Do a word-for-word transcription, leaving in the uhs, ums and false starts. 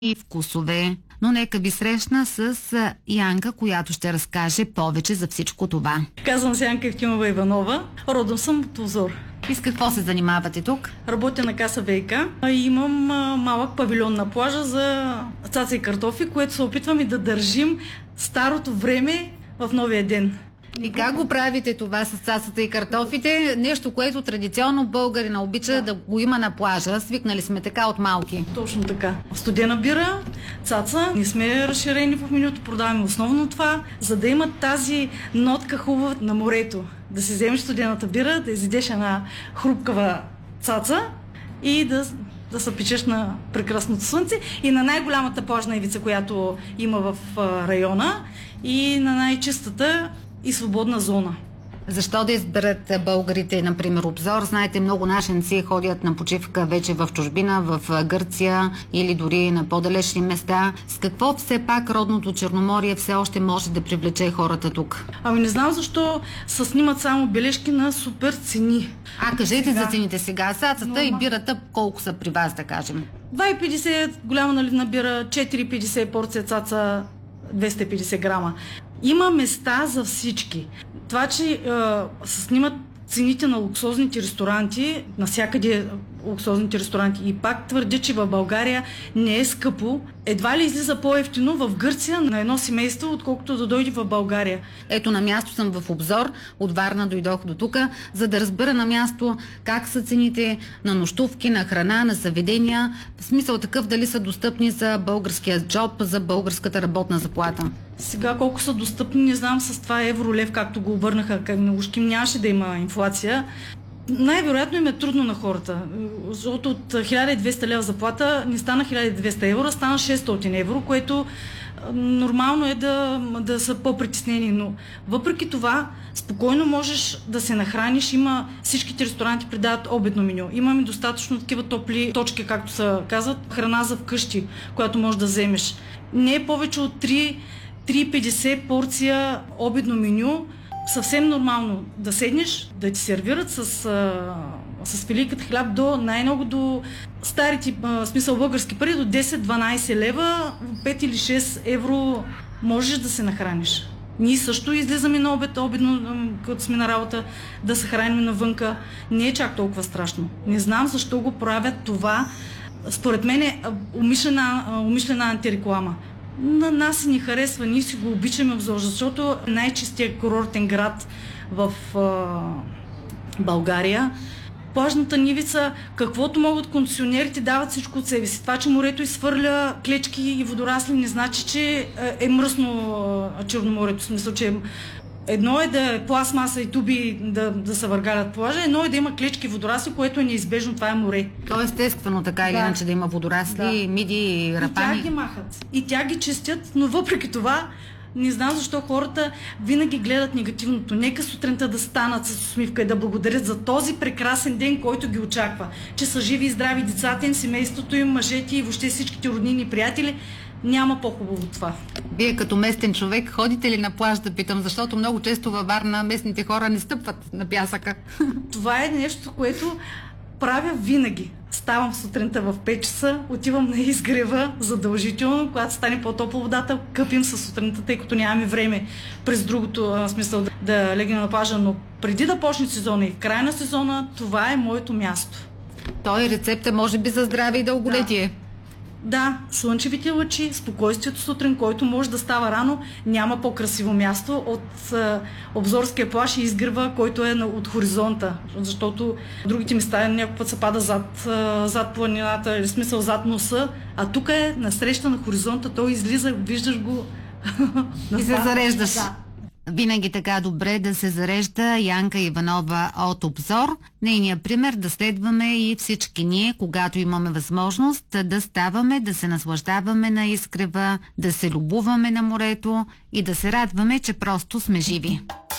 и вкусове. Но нека ви срещна с Янка, която ще разкаже повече за всичко това. Казвам се Янка Евтимова Иванова. Родом съм от Озор. И с какво се занимавате тук? Работя на каса ВиК и имам малък павилион на плажа за цаца и картофи, което се опитваме да държим старото време в новия ден. И как го правите това с цацата и картофите? Нещо, което традиционно българина обича да, да го има на плажа. Свикнали сме така от малки. Точно така. Студена бира, цаца. Не сме разширени в менюто, продаваме основно това, за да има тази нотка хубава на морето. Да си вземеш студената бира, да изядеш една хрупкава цаца и да, да се печеш на прекрасното слънце и на най-голямата плажна ивица, която има в района, и на най-чистата и свободна зона. Защо да изберат българите, например, Обзор? Знаете, много нашенци ходят на почивка вече в чужбина, в Гърция или дори на по-далечни места. С какво все пак родното Черноморие все още може да привлече хората тук? Ами не знам защо се снимат само бележки на супер цени. А, кажете сега за цените сега. Сацата и бирата колко са при вас, да кажем? два и петдесет голяма наливна бира, четири и петдесет порция цаца, двеста и петдесет грама. Има места за всички. Това, че е, се снимат цените на луксозните ресторанти, навсякъде луксозните ресторанти, и пак твърдя, че в България не е скъпо, едва ли излиза по-евтино в Гърция на едно семейство, отколкото да дойде в България. Ето, на място съм в Обзор, от Варна дойдох до тук, за да разбера на място как са цените на нощувки, на храна, на заведения, в смисъл такъв дали са достъпни за българския джоб, за българската работна заплата. Сега колко са достъпни, не знам, с това евро-лев, както го обърнаха, как на ушки нямаше да има инфлация. Най-вероятно им е трудно на хората, защото от хиляда и двеста лева заплата не стана хиляда и двеста евро, стана шестстотин евро, което нормално е да, да са по-притеснени, но въпреки това спокойно можеш да се нахраниш. Има, всичките ресторанти предават обедно меню. Имаме достатъчно такива топли точки, както се казват, храна за вкъщи, която можеш да вземеш. Не е повече от три и петдесет порция обедно меню. Съвсем нормално да седнеш, да ти сервират с, с филийката хляб до най-много до старите, в смисъл български пари, до десет-дванайсет лева, пет или шест евро можеш да се нахраниш. Ние също излизаме на обед, обедно, като сме на работа, да се храним навънка. Не е чак толкова страшно. Не знам защо го правят това. Според мен е умишлена, умишлена антиреклама. На нас ни харесва, ние си го обичаме Обзор, защото най-чистия курортен град в а, България. Плажната нивица, каквото могат концесионерите, дават всичко от себе си. Това, че морето изхвърля клечки и водорасли, не значи, че е мръсно а, Черноморието. В смисъл, че едно е да е пластмаса и туби да, да се въргалят плажа, едно е да има клечки и водорасли, което е неизбежно, това е море. То е естествено така или да. иначе да има водорасли, да. Миди, рапани. И тя ги махат. И тя ги чистят, но въпреки това не знам защо хората винаги гледат негативното. Нека сутринта да станат с усмивка и да благодарят за този прекрасен ден, който ги очаква. Че са живи и здрави децата им, семейството им, мъжете и въобще всичките роднини и приятели. Няма по-хубаво това. Вие като местен човек ходите ли на плаж, да питам, защото много често във Варна местните хора не стъпват на пясъка? Това е нещо, което правя винаги. Ставам сутринта в пет часа, отивам на изгрева задължително, когато стане по-топла водата, къпим със сутринта, тъй като нямаме време през другото, в смисъл да, да легнем на плажа, но преди да почне сезона и в края на сезона, това е моето място. Той рецепта може би за здраве и дълголетие. Да. Да, слънчевите лъчи, спокойствието сутрин, който може да става рано, няма по-красиво място от е, Обзорския плаж и изгрева, който е на, от хоризонта, защото другите места някой път се пада зад, е, зад планината, или смисъл зад носа, а тук е насреща на хоризонта, той излиза, виждаш го и се зареждаш. Да. Винаги така добре да се зарежда Янка Иванова от Обзор. Нейния пример да следваме и всички ние, когато имаме възможност да ставаме, да се наслаждаваме на изгрева, да се любуваме на морето и да се радваме, че просто сме живи.